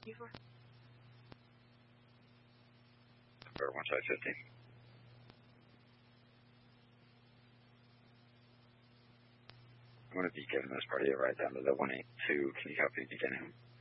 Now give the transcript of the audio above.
Or 1550. I'm going to be giving this party a ride down to the 182. Can you copy begin him?